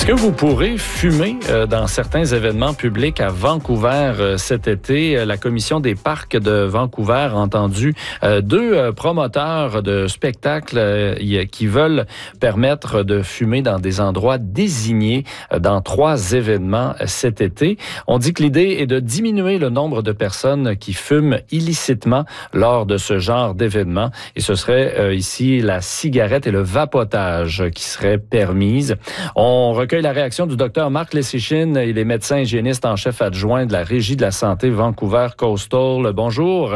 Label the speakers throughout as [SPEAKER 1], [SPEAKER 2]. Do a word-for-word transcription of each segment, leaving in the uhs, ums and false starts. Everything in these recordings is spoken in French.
[SPEAKER 1] Est-ce que vous pourrez fumer euh, dans certains événements publics à Vancouver euh, cet été? La Commission des parcs de Vancouver a entendu euh, deux euh, promoteurs de spectacles euh, qui veulent permettre de fumer dans des endroits désignés euh, dans trois événements euh, cet été. On dit que l'idée est de diminuer le nombre de personnes qui fument illicitement lors de ce genre d'événements. Et ce serait euh, ici la cigarette et le vapotage qui seraient permises. On recueille la réaction du docteur Marc Lessichine. Il est médecin hygiéniste en chef adjoint de la Régie de la santé Vancouver Coastal. Bonjour.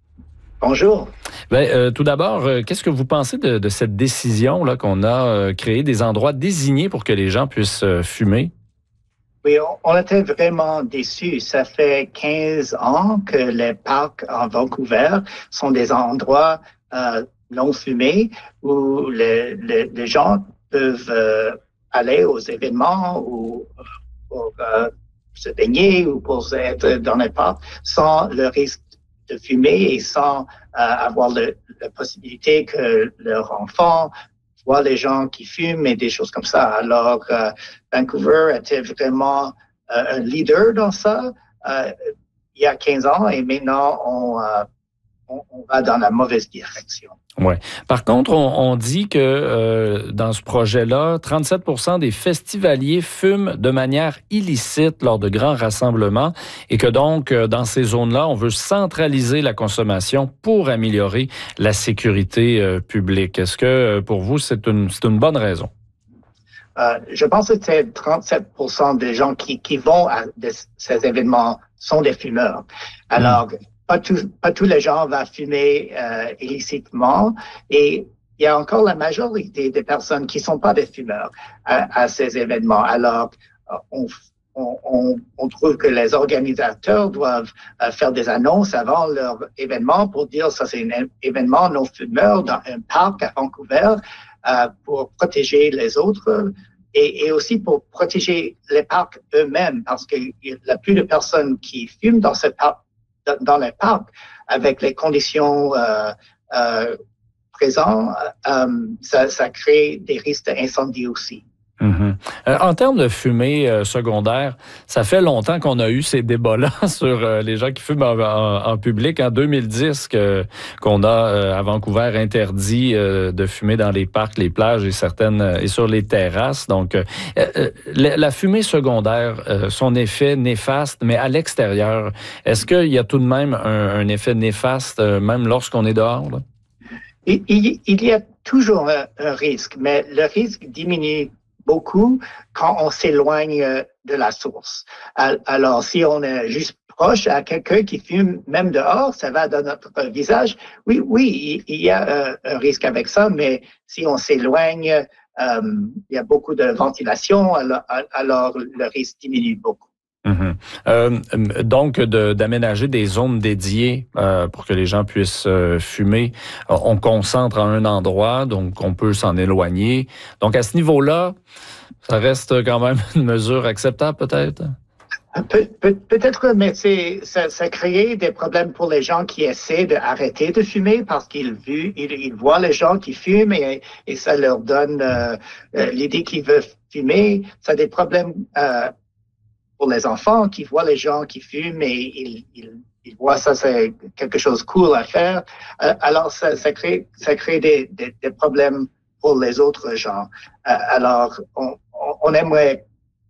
[SPEAKER 2] Bonjour.
[SPEAKER 1] Bien, euh, tout d'abord, euh, qu'est-ce que vous pensez de, de cette décision là qu'on a euh, créé des endroits désignés pour que les gens puissent euh, fumer?
[SPEAKER 2] Oui, on, on était vraiment déçus. Ça fait quinze ans que les parcs en Vancouver sont des endroits euh, non fumés où le, le, les gens peuvent euh, aller aux événements ou pour euh, se baigner ou pour être dans les parcs sans le risque de fumer et sans euh, avoir le, la possibilité que leurs enfants voient les gens qui fument et des choses comme ça. Alors, euh, Vancouver était vraiment euh, un leader dans ça euh, il y a quinze ans et maintenant on, euh, on, on va dans la mauvaise direction.
[SPEAKER 1] Ouais. Par contre, on, on dit que euh, dans ce projet-là, trente-sept pour cent des festivaliers fument de manière illicite lors de grands rassemblements et que donc, euh, dans ces zones-là, on veut centraliser la consommation pour améliorer la sécurité euh, publique. Est-ce que, euh, pour vous, c'est une, c'est une bonne raison?
[SPEAKER 2] Euh, je pense que c'est trente-sept pour cent des gens qui, qui vont à de, ces événements sont des fumeurs. Alors, mmh. Pas, tout, pas tous les gens vont fumer euh, illicitement et il y a encore la majorité des personnes qui ne sont pas des fumeurs à, à ces événements. Alors, on, on, on trouve que les organisateurs doivent euh, faire des annonces avant leur événement pour dire ça c'est un événement non fumeur dans un parc à Vancouver euh, pour protéger les autres et, et aussi pour protéger les parcs eux-mêmes parce qu'il y a plus de personnes qui fument dans ces parcs dans les parcs, avec les conditions euh, euh, présentes, euh, ça, ça crée des risques d'incendie aussi.
[SPEAKER 1] Mm-hmm. Euh, en termes de fumée euh, secondaire, ça fait longtemps qu'on a eu ces débats-là sur euh, les gens qui fument en, en, en public. En deux mille dix, que, qu'on a euh, à Vancouver interdit euh, de fumer dans les parcs, les plages et certaines euh, et sur les terrasses. Donc, euh, euh, la, la fumée secondaire, euh, son effet néfaste, mais à l'extérieur, est-ce qu'il y a tout de même un, un effet néfaste, euh, même lorsqu'on est dehors, là?
[SPEAKER 2] Il, il, il y a toujours un, un risque, mais le risque diminue beaucoup quand on s'éloigne de la source. Alors, si on est juste proche à quelqu'un qui fume, même dehors, ça va dans notre visage. Oui, oui, il y a un, un risque avec ça, mais si on s'éloigne, euh, il y a beaucoup de ventilation, alors, alors le risque diminue beaucoup.
[SPEAKER 1] Mm-hmm. Euh, donc, de, d'aménager des zones dédiées euh, pour que les gens puissent euh, fumer. On concentre à un endroit, donc on peut s'en éloigner. Donc, à ce niveau-là, ça reste quand même une mesure acceptable, peut-être?
[SPEAKER 2] Pe- pe- peut-être, mais c'est, ça, ça crée des problèmes pour les gens qui essaient d'arrêter de fumer parce qu'ils, vu, ils, ils voient les gens qui fument et, et ça leur donne euh, l'idée qu'ils veulent fumer. Ça a des problèmes euh, pour les enfants qui voient les gens qui fument et ils, ils, ils voient ça, c'est quelque chose de cool à faire. Euh, alors, ça, ça crée, ça crée des, des, des problèmes pour les autres gens. Euh, alors, on, on aimerait,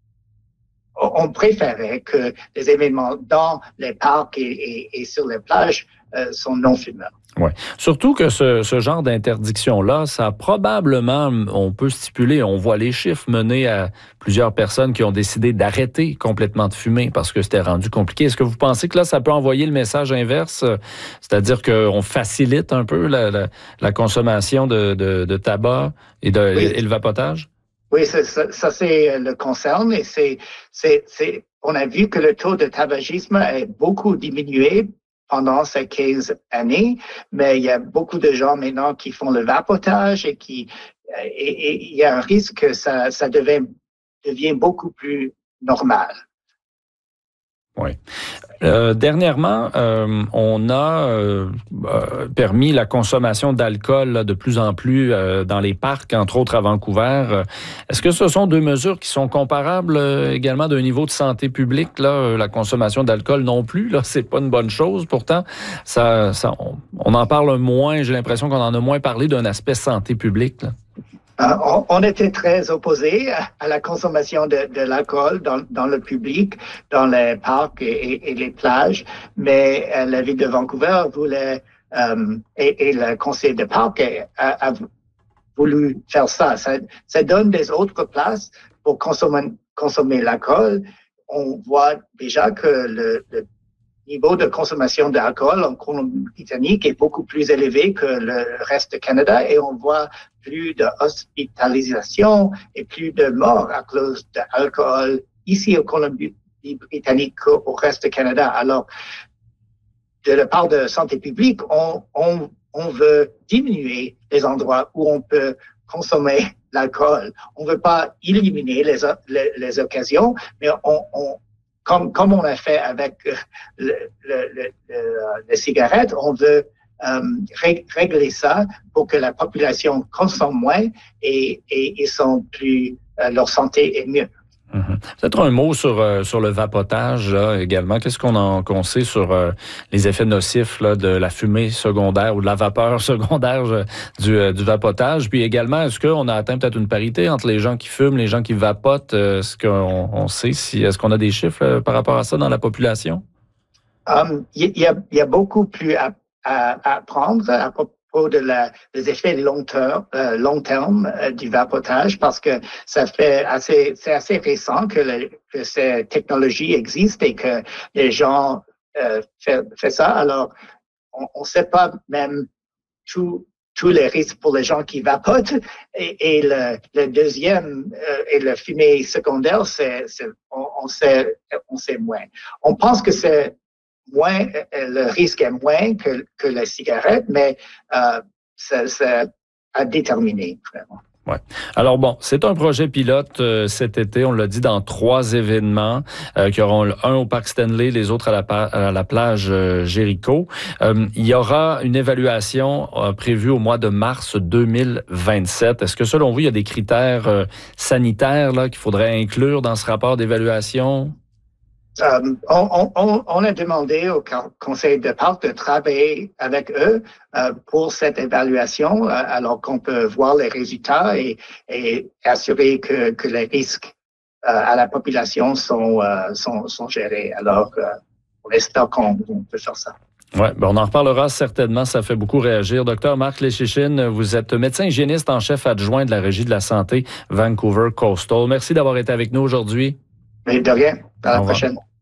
[SPEAKER 2] on préférait que les événements dans les parcs et, et, et sur les plages euh, sont non fumeurs.
[SPEAKER 1] Oui. Surtout que ce, ce genre d'interdiction-là, ça a probablement, on peut stipuler, on voit les chiffres mener à plusieurs personnes qui ont décidé d'arrêter complètement de fumer parce que c'était rendu compliqué. Est-ce que vous pensez que là, ça peut envoyer le message inverse, c'est-à-dire qu'on facilite un peu la, la, la consommation de, de, de tabac et, de, oui. et le vapotage?
[SPEAKER 2] Oui, ça, ça, ça c'est le concerne et c'est, c'est, c'est, on a vu que le taux de tabagisme a beaucoup diminué pendant ces quinze années, mais il y a beaucoup de gens maintenant qui font le vapotage et qui et, et il y a un risque que ça, ça devient, devient beaucoup plus normal.
[SPEAKER 1] Oui. Euh, dernièrement, euh, on a euh, euh, permis la consommation d'alcool là, de plus en plus euh, dans les parcs, entre autres à Vancouver. Est-ce que ce sont deux mesures qui sont comparables euh, également d'un niveau de santé publique? Là, la consommation d'alcool non plus, là, c'est pas une bonne chose. Pourtant, ça, ça, on, on en parle moins. J'ai l'impression qu'on en a moins parlé d'un aspect santé publique, là.
[SPEAKER 2] Euh, on, on était très opposés à, à la consommation de, de l'alcool dans, dans le public, dans les parcs et, et, et les plages, mais euh, la ville de Vancouver voulait, euh, et, et le conseil de parc a, a voulu faire ça. ça. Ça donne des autres places pour consommer, consommer l'alcool. On voit déjà que le, le niveau de consommation d'alcool en Colombie-Britannique est beaucoup plus élevé que le reste du Canada et on voit plus d'hospitalisation et plus de morts à cause de l'alcool ici en Colombie-Britannique qu'au reste du Canada. Alors, de la part de santé publique, on, on, on veut diminuer les endroits où on peut consommer l'alcool. On ne veut pas éliminer les, les, les occasions, mais on, on Comme, comme on a fait avec le, le, le, le, les cigarettes, on veut euh, régler ça pour que la population consomme moins et, et ils sont plus, euh, leur santé est mieux.
[SPEAKER 1] Mm-hmm. Peut-être un mot sur, euh, sur le vapotage là, également. Qu'est-ce qu'on, en, qu'on sait sur euh, les effets nocifs là, de la fumée secondaire ou de la vapeur secondaire euh, du, euh, du vapotage? Puis également, est-ce qu'on a atteint peut-être une parité entre les gens qui fument, les gens qui vapotent? Euh, est-ce qu'on on sait si est-ce qu'on a des chiffres euh, par rapport à ça dans la population?
[SPEAKER 2] Il um, y, y, a, y a beaucoup plus à, à, à apprendre à propos de la, des effets long terme, euh, long terme euh, du vapotage parce que ça fait assez, c'est assez récent que, le, que ces technologies existent et que les gens euh, fait, fait ça. Alors, on ne sait pas même tout, tous les risques pour les gens qui vapotent. Et, et le, le deuxième, euh, et le fumée secondaire, c'est, c'est, on, on sait, on sait moins. On pense que c'est moins, le risque est moins que, que la cigarette, mais euh, c'est, c'est à déterminer, vraiment.
[SPEAKER 1] Ouais. Alors bon, c'est un projet pilote euh, cet été, on l'a dit, dans trois événements euh, qui auront un au Parc Stanley, les autres à la, à la plage euh, Jéricho. Euh, il y aura une évaluation euh, prévue au mois de mars deux mille vingt-sept. Est-ce que selon vous, il y a des critères euh, sanitaires là qu'il faudrait inclure dans ce rapport d'évaluation?
[SPEAKER 2] Euh, on, on, on a demandé au conseil de parc de travailler avec eux euh, pour cette évaluation, euh, alors qu'on peut voir les résultats et, et assurer que, que les risques euh, à la population sont, euh, sont, sont gérés. Alors, euh, on espère qu'on on peut faire ça.
[SPEAKER 1] Oui, ben on en reparlera certainement, ça fait beaucoup réagir. Docteur Marc Leschichin, vous êtes médecin hygiéniste en chef adjoint de la Régie de la santé Vancouver Coastal. Merci d'avoir été avec nous aujourd'hui.
[SPEAKER 2] Mais de rien, à la prochaine.